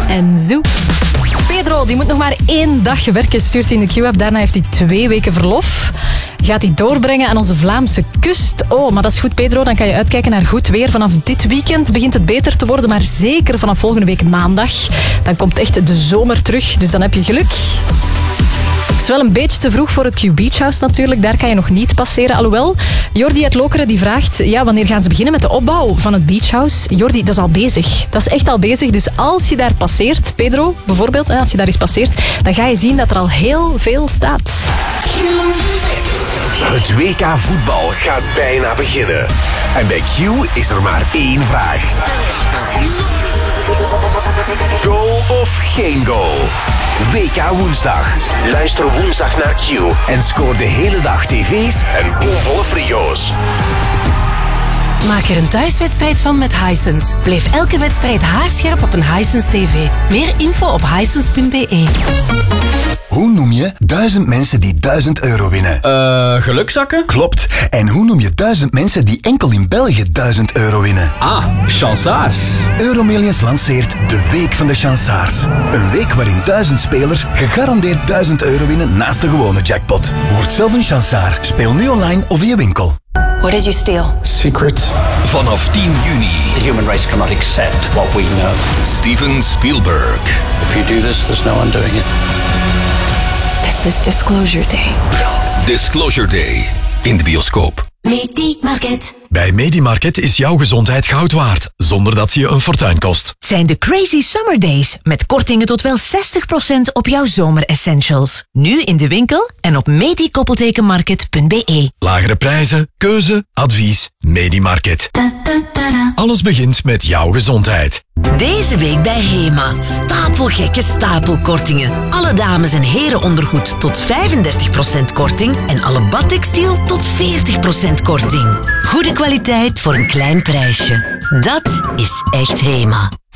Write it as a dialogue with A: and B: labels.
A: en zo. Pedro, die moet nog maar 1 dag werken, stuurt hij in de Q-app. Daarna heeft hij 2 weken verlof. Gaat hij doorbrengen aan onze Vlaamse kust. Oh, maar dat is goed, Pedro. Dan kan je uitkijken naar goed weer. Vanaf dit weekend begint het beter te worden, maar zeker vanaf volgende week maandag. Dan komt echt de zomer terug, dus dan heb je geluk. Het is wel een beetje te vroeg voor het Q Beach House natuurlijk. Daar kan je nog niet passeren. Alhoewel, Jordi uit Lokeren die vraagt... Ja, wanneer gaan ze beginnen met de opbouw van het Beach House? Jordi, dat is al bezig. Dat is echt al bezig. Dus als je daar passeert, Pedro bijvoorbeeld, als je daar eens passeert, dan ga je zien dat er al heel veel staat.
B: Het WK voetbal gaat bijna beginnen. En bij Q is er maar 1 vraag. Goal of geen goal? WK woensdag. Luister woensdag naar Q en scoor de hele dag tv's en bomvolle frigo's.
C: Maak er een thuiswedstrijd van met Hisense. Beleef elke wedstrijd haarscherp op een Hisense TV. Meer info op hisense.be.
D: Hoe noem je 1000 mensen die €1000 winnen?
E: Gelukzakken?
D: Klopt. En hoe noem je 1000 mensen die enkel in België €1000 winnen?
E: Ah, chansaars.
D: Euromillions lanceert de Week van de Chansaars. Een week waarin 1000 spelers gegarandeerd €1000 winnen naast de gewone jackpot. Word zelf een chansaar. Speel nu online of in je winkel.
F: What did you steal?
G: Secrets.
B: Vanaf 10 juni.
G: The human race cannot accept what we know.
B: Steven Spielberg.
G: If you do this, there's no undoing it.
F: This is Disclosure Day.
B: Disclosure Day. In de bioscoop.
H: Medimarket.
I: Bij Medimarket is jouw gezondheid goud waard, zonder dat ze je een fortuin kost.
H: Zijn de Crazy Summer Days, met kortingen tot wel 60% op jouw zomeressentials. Nu in de winkel en op medi-market.be.
I: Lagere prijzen, keuze, advies, Medimarket. Alles begint met jouw gezondheid.
H: Deze week bij HEMA. Stapelgekke stapelkortingen. Alle dames- en herenondergoed tot 35% korting en alle badtextiel tot 40% korting. Goede kwaliteit voor een klein prijsje. Dat is echt HEMA.